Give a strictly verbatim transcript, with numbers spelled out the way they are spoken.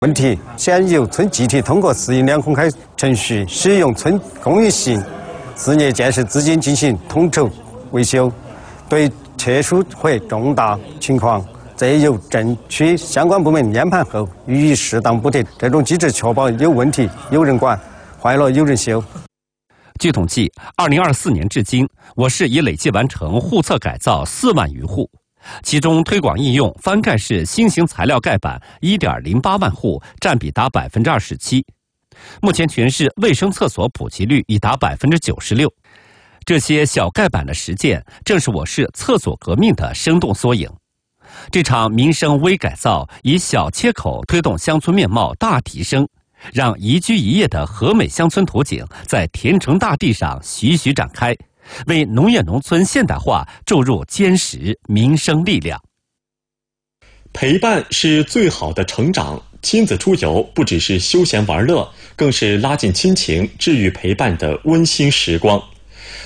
问题，现由村集体通过私营两公开程序使用村公益性事业建设资金进行统筹维修，对特殊或重大情况，则由镇区相关部门研判后予以适当补贴。这种机制确保有问题有人管，坏了有人修。 据统计，二零二四年至今，我市已累计完成户册改造四万余户，其中推广应用翻盖式新型材料盖板一点零八万户，占比达百分之二十七。目前全市卫生厕所普及率已达百分之九十六。这些小盖板的实践，正是我市厕所革命的生动缩影。这场民生微改造以小切口推动乡村面貌大提升，让宜居宜业的和美乡村图景在田城大地上徐徐展开，为农业农村现代化注入坚实民生力量。 陪伴是最好的成长，亲子出游不只是休闲玩乐，更是拉近亲情、治愈陪伴的温馨时光。